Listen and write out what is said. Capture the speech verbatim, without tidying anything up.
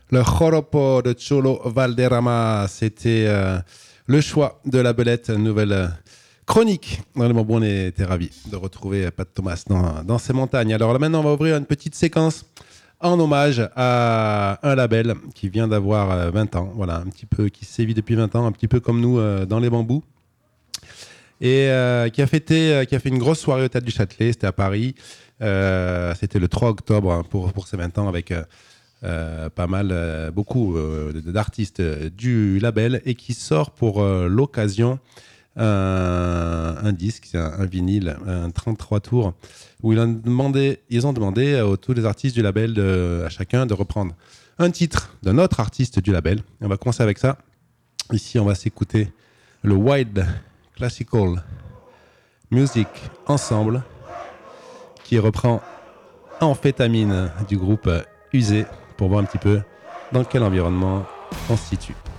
Le Joropo de Cholo Valderrama, c'était euh, le choix de la belette, nouvelle euh, chronique. Vraiment bon, on était ravis de retrouver Pat Thomas dans, dans ces montagnes. Alors là maintenant, on va ouvrir une petite séquence en hommage à un label qui vient d'avoir euh, vingt ans, voilà, un petit peu, qui sévit depuis vingt ans, un petit peu comme nous euh, dans les bambous. Et euh, qui a fêté, euh, qui a fait une grosse soirée au Théâtre du Châtelet, c'était à Paris. Euh, c'était le trois octobre hein, pour, pour ces vingt ans avec... Euh, Euh, pas mal, euh, beaucoup euh, d'artistes euh, du label et qui sort pour euh, l'occasion un, un disque, un, un vinyle, un trente-trois tours où ils ont demandé, ils ont demandé à tous les artistes du label de, à chacun de reprendre un titre d'un autre artiste du label. On va commencer avec ça. Ici, on va s'écouter le Wild Classical Music Ensemble qui reprend Amphétamine du groupe Usé pour voir un petit peu dans quel environnement on se situe.